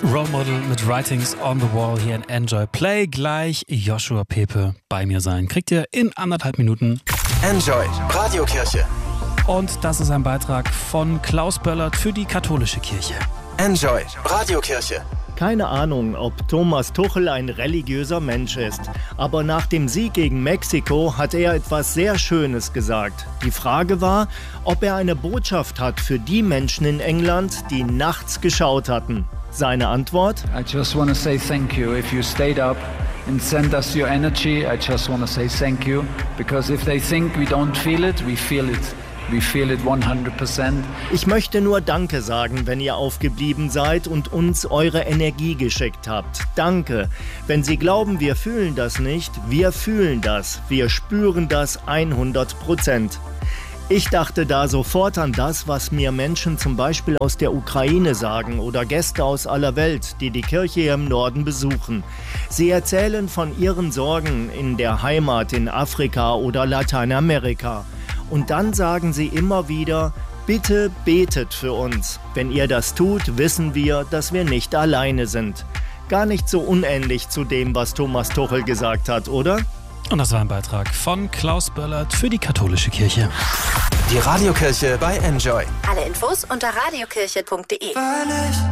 Role Model mit Writings on the Wall hier in Enjoy Play. Gleich Joshua Pepe bei mir sein. Kriegt ihr in 1,5 Minuten. Enjoy Radiokirche. Und das ist ein Beitrag von Klaus Böllert für die katholische Kirche. Enjoy Radiokirche. Keine Ahnung, ob Thomas Tuchel ein religiöser Mensch ist. Aber nach dem Sieg gegen Mexiko hat er etwas sehr Schönes gesagt. Die Frage war, ob er eine Botschaft hat für die Menschen in England, die nachts geschaut hatten. Seine Antwort? I just want to say thank you. If you stayed up and sent us your energy, I just want to say thank you. Because if they think we don't feel it, we feel it. We feel it 100%. Ich möchte nur Danke sagen, wenn ihr aufgeblieben seid und uns eure Energie geschickt habt. Danke. Wenn Sie glauben, wir fühlen das nicht, wir fühlen das. Wir spüren das 100%. Ich dachte da sofort an das, was mir Menschen zum Beispiel aus der Ukraine sagen oder Gäste aus aller Welt, die die Kirche hier im Norden besuchen. Sie erzählen von ihren Sorgen in der Heimat in Afrika oder Lateinamerika. Und dann sagen sie immer wieder, bitte betet für uns. Wenn ihr das tut, wissen wir, dass wir nicht alleine sind. Gar nicht so unähnlich zu dem, was Thomas Tuchel gesagt hat, oder? Und das war ein Beitrag von Klaus Böllert für die katholische Kirche. Die Radiokirche bei Enjoy. Alle Infos unter radiokirche.de.